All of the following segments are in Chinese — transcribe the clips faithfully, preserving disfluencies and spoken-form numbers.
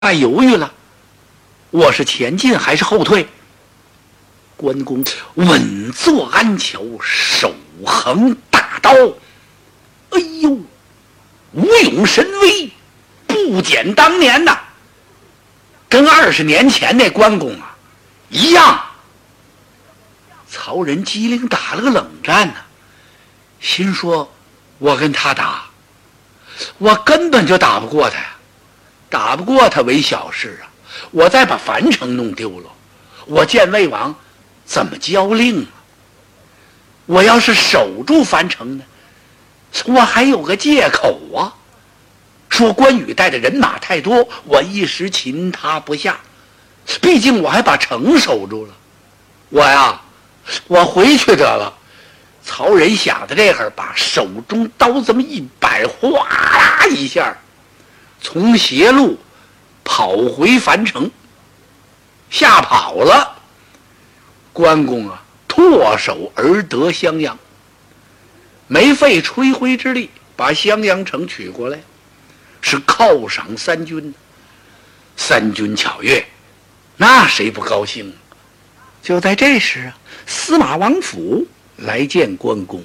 还犹豫了，我是前进还是后退？关公稳坐鞍桥，手横大刀，哎呦，武勇神威，不减当年呐，跟二十年前那关公啊一样。曹仁机灵打了个冷战呢、啊，心说：我跟他打，我根本就打不过他呀。打不过他为小事啊，我再把樊城弄丢了，我见魏王怎么交令啊？我要是守住樊城呢，我还有个借口啊，说关羽带的人马太多，我一时擒他不下，毕竟我还把城守住了。我呀，我回去得了。曹仁想的这会儿，把手中刀这么一摆，哗啦一下，从斜路跑回樊城，吓跑了。关公啊，唾手而得襄阳，没费吹灰之力把襄阳城取过来，是犒赏三军。三军巧悦，那谁不高兴？就在这时啊，司马王府来见关公。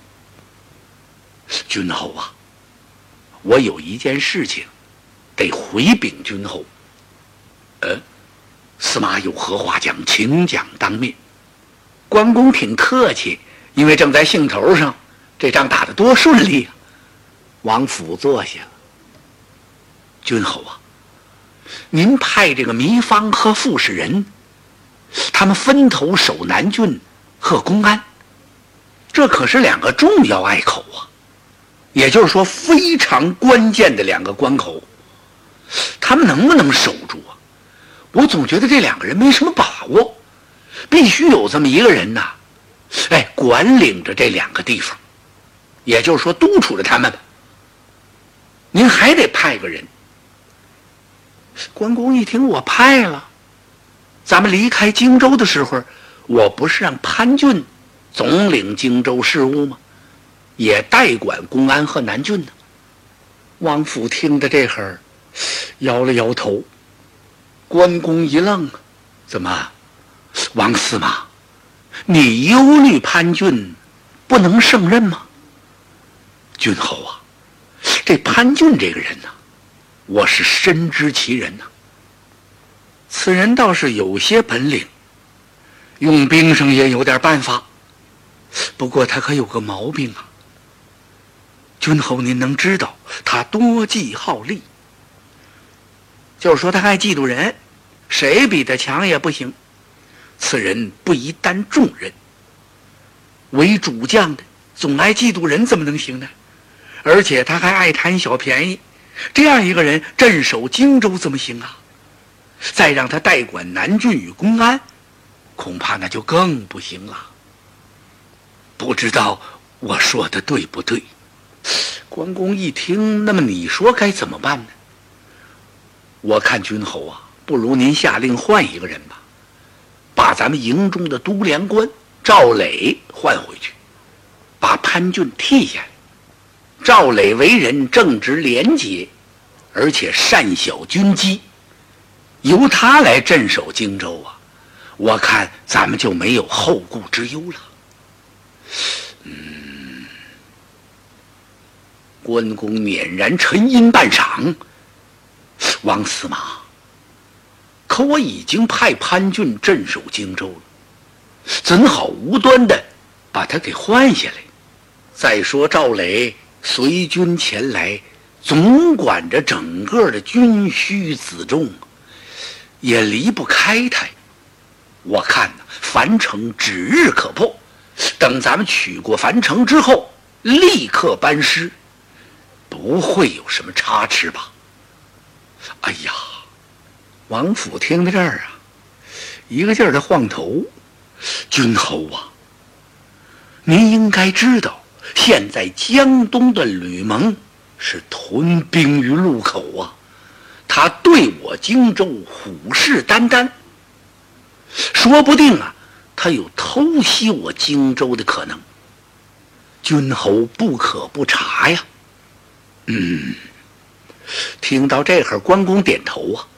君侯啊，我有一件事情得回禀君侯。呃，司马有何话讲，请讲当面。关公挺客气，因为正在兴头上，这仗打得多顺利啊。王府坐下了。君侯啊，您派这个糜芳和傅士仁，他们分头守南郡和公安，这可是两个重要隘口啊，也就是说非常关键的两个关口，他们能不能守住啊？我总觉得这两个人没什么把握，必须有这么一个人呐，哎，管领着这两个地方，也就是说督促着他们吧。您还得派个人。关公一听，我派了，咱们离开荆州的时候，我不是让潘俊总领荆州事务吗？也代管公安和南郡呢。王府听的这会儿摇了摇头。关公一愣，怎么，王司马，你忧虑潘俊不能胜任吗？君侯啊，这潘俊这个人呢、啊，我是深知其人呐、啊。此人倒是有些本领，用兵上也有点办法，不过他可有个毛病啊。君侯您能知道，他多计好利，就是说他爱嫉妒人，谁比他强也不行。此人不宜担重任，为主将的总爱嫉妒人，怎么能行呢？而且他还爱贪小便宜，这样一个人镇守荆州怎么行啊？再让他代管南郡与公安，恐怕那就更不行了。不知道我说的对不对？关公一听，那么你说该怎么办呢？我看君侯啊，不如您下令换一个人吧，把咱们营中的都粮官赵磊换回去，把潘俊替下来。赵磊为人正直廉洁，而且善晓军机，由他来镇守荆州啊，我看咱们就没有后顾之忧了。嗯，关公捻然沉吟半晌。王司马，可我已经派潘俊镇守荆州了，怎好无端的把他给换下来？再说赵磊随军前来，总管着整个的军需辎重，也离不开他。我看呢，樊城指日可破，等咱们取过樊城之后，立刻班师，不会有什么差池吧？哎呀，王府听到这儿啊，一个劲儿的晃头。君侯啊，您应该知道，现在江东的吕蒙是屯兵于路口啊，他对我荆州虎视眈眈，说不定啊，他有偷袭我荆州的可能。君侯不可不察呀。嗯，听到这会儿，关公点头啊。